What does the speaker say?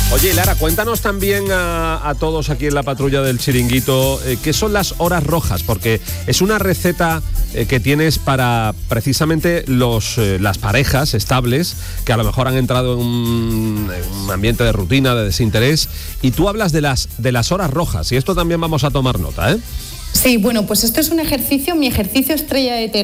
Oye, Lara, cuéntanos también a todos aquí en la patrulla del Chiringuito qué son las horas rojas, porque es una receta que tienes para precisamente las parejas estables que a lo mejor han entrado en un ambiente de rutina, de desinterés, y tú hablas de las horas rojas, y esto también vamos a tomar nota, ¿eh? Sí, bueno, pues esto es un ejercicio, mi ejercicio estrella de